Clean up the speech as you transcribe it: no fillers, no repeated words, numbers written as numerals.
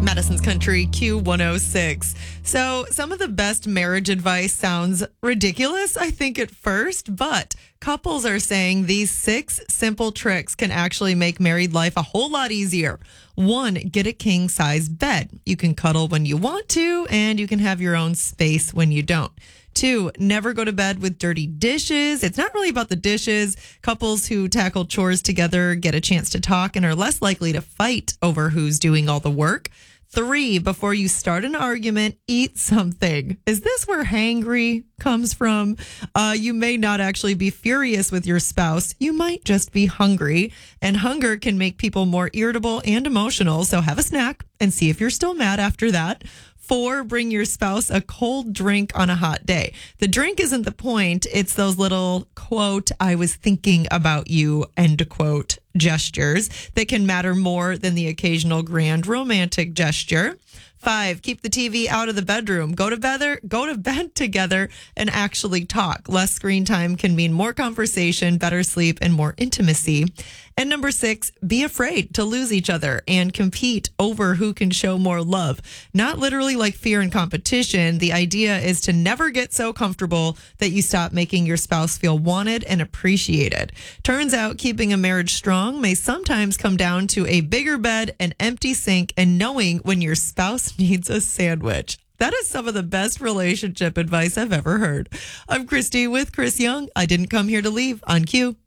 Madison's Country Q106. So some of the best marriage advice sounds ridiculous, I think, at first, but couples are saying these 6 simple tricks can actually make married life a whole lot easier. 1, get a king size bed. You can cuddle when you want to, and you can have your own space when you don't. 2, never go to bed with dirty dishes. It's not really about the dishes. Couples who tackle chores together get a chance to talk and are less likely to fight over who's doing all the work. 3, before you start an argument, eat something. Is this where hangry comes from? You may not actually be furious with your spouse. You might just be hungry. And hunger can make people more irritable and emotional. So have a snack and see if you're still mad after that. 4, bring your spouse a cold drink on a hot day. The drink isn't the point. It's those little, quote, I was thinking about you, end quote, gestures that can matter more than the occasional grand romantic gesture. 5, keep the TV out of the bedroom. Go to bed together and actually talk. Less screen time can mean more conversation, better sleep, and more intimacy. And number 6, be afraid to lose each other and compete over who can show more love. Not literally like fear and competition. The idea is to never get so comfortable that you stop making your spouse feel wanted and appreciated. Turns out keeping a marriage strong may sometimes come down to a bigger bed, an empty sink, and knowing when your spouse needs a sandwich. That is some of the best relationship advice I've ever heard. I'm Christy with Chris Young. I didn't come here to leave on Q.